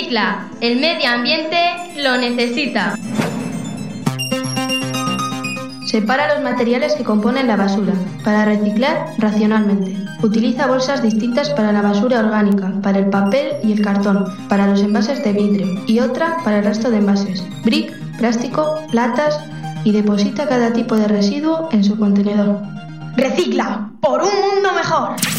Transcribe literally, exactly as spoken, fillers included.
Recicla, el medio ambiente lo necesita. Separa los materiales que componen la basura, para reciclar racionalmente. Utiliza bolsas distintas para la basura orgánica, para el papel y el cartón, para los envases de vidrio y otra para el resto de envases, brick, plástico, latas, y deposita cada tipo de residuo en su contenedor. Recicla, por un mundo mejor.